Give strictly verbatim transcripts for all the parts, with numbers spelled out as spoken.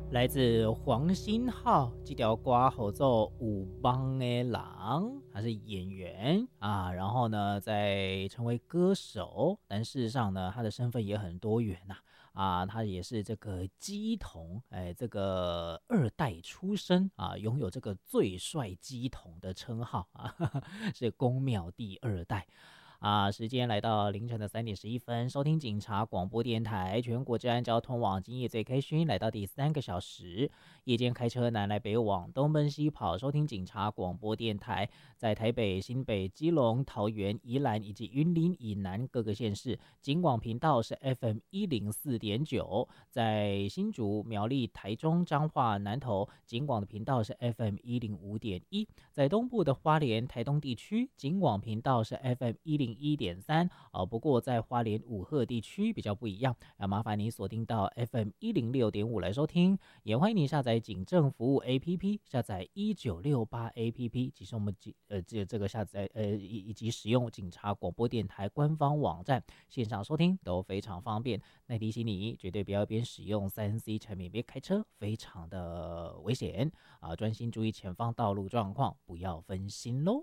来自黄星浩这条歌合作有帮的郎，他是演员啊，然后呢，在成为歌手，但事实上呢，他的身份也很多元呐啊，他也是这个鸡童，哎，这个二代出身啊，拥有这个最帅鸡童的称号啊，呵呵是宫庙第二代。啊，时间来到凌晨的三点十一分，收听警察广播电台全国治安交通网今夜最开勋，来到第三个小时，夜间开车南来北往，东奔西跑，收听警察广播电台，在台北、新北、基隆、桃园、宜兰以及云林以南各个县市，警广频道是 F M 一零四点九，在新竹、苗栗、台中、彰化、南投，警广的频道是 F M 一零五点一，在东部的花莲、台东地区，警广频道是 F M 一零一点三，哦，不过在花莲五鹤地区比较不一样，要麻烦你锁定到 F M 一零六点五来收听，也欢迎你下载警政服务 A P P， 下载一九六八 A P P， 即是我们呃这这个下载呃以以及使用警察广播电台官方网站线上收听都非常方便。那提醒你，绝对不要边使用三 C 产品边开车，非常的危险啊！专心注意前方道路状况，不要分心喽。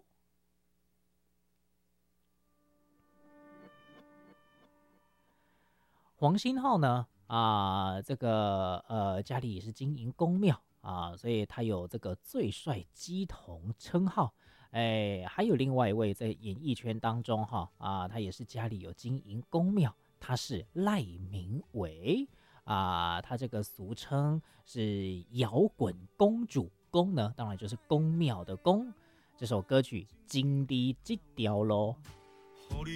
黄星浩呢，啊，这个呃家里也是经营宫庙啊，所以他有这个最帅鸡童称号。哎，还有另外一位在演艺圈当中哈啊，他也是家里有经营宫庙，他是赖明伟啊，他这个俗称是摇滚公主，宫呢当然就是宫庙的宫。这首歌曲《经历这条路》